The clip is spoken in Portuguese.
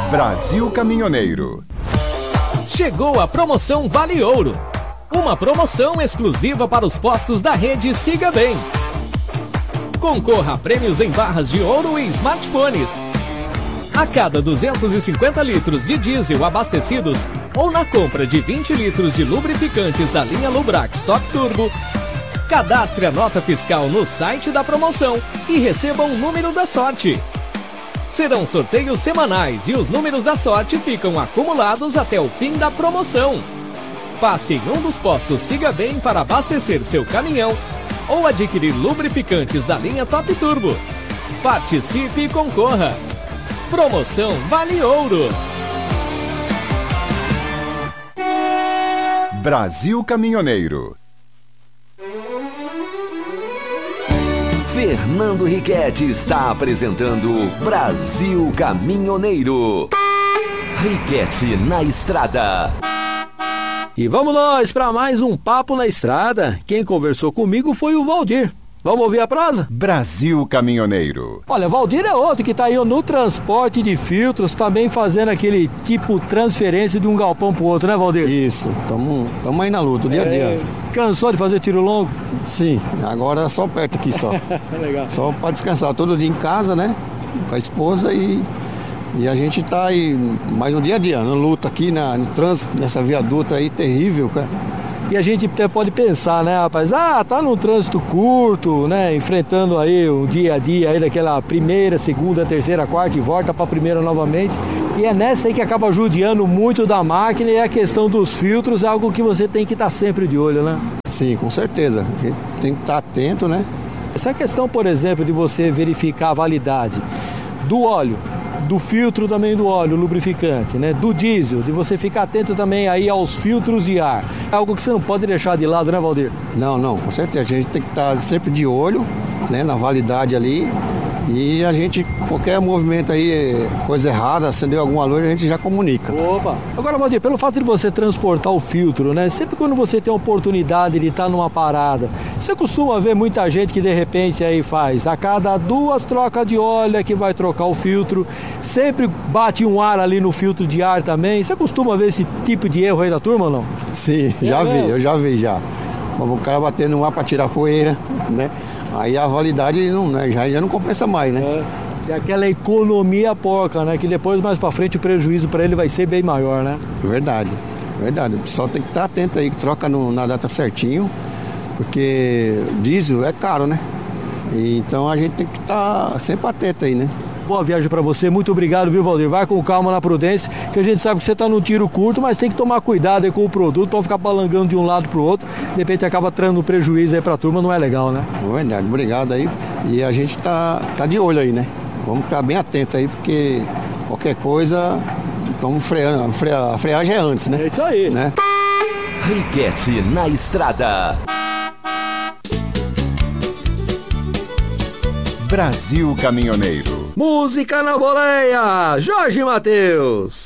Brasil Caminhoneiro. Chegou a promoção Vale Ouro. Uma promoção exclusiva para os postos da rede Siga Bem. Concorra a prêmios em barras de ouro e smartphones. A cada 250 litros de diesel abastecidos ou na compra de 20 litros de lubrificantes da linha Lubrax Top Turbo, cadastre a nota fiscal no site da promoção e receba um número da sorte. Serão sorteios semanais e os números da sorte ficam acumulados até o fim da promoção. Passe em um dos postos Siga Bem para abastecer seu caminhão ou adquirir lubrificantes da linha Top Turbo. Participe e concorra. Promoção Vale Ouro. Brasil Caminhoneiro. Fernando Riquetti está apresentando Brasil Caminhoneiro. Riquetti na estrada. E vamos nós para mais um Papo na Estrada. Quem conversou comigo foi o Valdir. Vamos ouvir a prosa? Brasil Caminhoneiro. Olha, Valdir é outro que está aí no transporte de filtros, também fazendo aquele tipo transferência de um galpão para o outro, né, Valdir? Isso, estamos aí na luta, dia a dia. Cansou de fazer tiro longo? Sim, agora é só perto aqui só. Legal. Só para descansar, todo dia em casa, né, com a esposa e a gente está aí mais no dia a dia, na luta aqui, no trânsito, nessa viaduta aí terrível, cara. E a gente até pode pensar, né, rapaz? Tá num trânsito curto, né? Enfrentando aí o dia a dia aí daquela primeira, segunda, terceira, quarta e volta para a primeira novamente. E é nessa aí que acaba judiando muito da máquina e a questão dos filtros é algo que você tem que estar sempre de olho, né? Sim, com certeza. A gente tem que estar atento, né? Essa questão, por exemplo, de você verificar a validade do óleo, do filtro também do óleo, lubrificante, né? Do diesel, de você ficar atento também aí aos filtros de ar. É algo que você não pode deixar de lado, né, Valdir? Não, com certeza. A gente tem que estar sempre de olho, né, na validade ali. E a gente, qualquer movimento aí, coisa errada, acendeu alguma luz, a gente já comunica. Opa! Agora, Valdir, pelo fato de você transportar o filtro, né? Sempre quando você tem a oportunidade de estar numa parada, você costuma ver muita gente que de repente aí faz a cada 2 trocas de óleo é que vai trocar o filtro, sempre bate um ar ali no filtro de ar também. Você costuma ver esse tipo de erro aí da turma ou não? Sim, eu já vi. O cara batendo no ar para tirar poeira, né? Aí a validade não, né, já não compensa mais, né? É aquela economia porca, né? Que depois, mais pra frente, o prejuízo para ele vai ser bem maior, né? Verdade. O pessoal tem que estar atento aí, que troca na data certinho, porque diesel é caro, né? E então a gente tem que estar sempre atento aí, né? Boa viagem para você, muito obrigado, viu, Valdir? Vai com calma na prudência, que a gente sabe que você está num tiro curto, mas tem que tomar cuidado aí com o produto para não ficar balangando de um lado para o outro. De repente acaba trando prejuízo aí para a turma, não é legal, né? Verdade, obrigado aí. E a gente tá de olho aí, né? Vamos ficar bem atento aí, porque qualquer coisa, estamos freando. A freagem é antes, né? É isso aí. Né? Riquetti na estrada. Brasil Caminhoneiro. Música na boleia, Jorge Mateus.